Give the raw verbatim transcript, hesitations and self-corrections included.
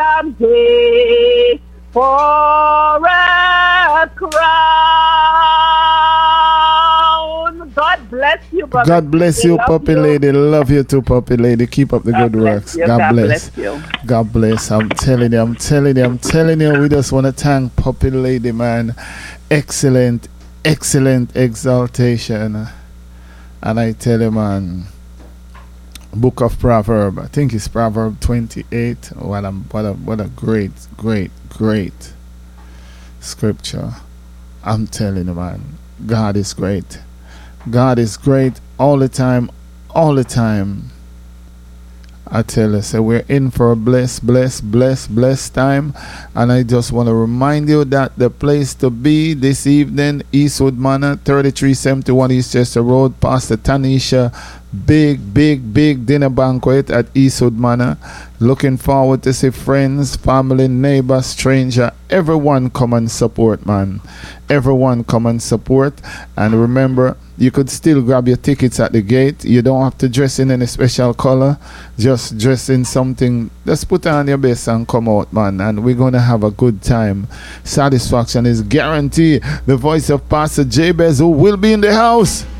someday for a crown. God bless you, brother. God bless you, puppy you. lady. Love you too, puppy lady. Keep up the God good works. God, God bless. bless you. God bless. I'm telling you, I'm telling you, I'm telling you. We just want to thank puppy lady, man. Excellent, excellent exaltation. And I tell you, man, Book of Proverbs, I think it's Proverb twenty-eight. What a, what a, what a great, great, great scripture. I'm telling you, man, God is great. God is great all the time, all the time. I tell you, so we're in for a blessed, blessed, blessed, blessed time. And I just want to remind you that the place to be this evening, Eastwood Manor, thirty-three seventy-one East Chester Road, Pastor Tanisha. Big, big, big dinner banquet at Eastwood Manor. Looking forward to see friends, family, neighbor, stranger. Everyone come and support, man. Everyone come and support. And remember, you could still grab your tickets at the gate. You don't have to dress in any special color. Just dress in something. Just put on your best and come out, man. And we're going to have a good time. Satisfaction is guaranteed. The voice of Pastor Jabez, who will be in the house.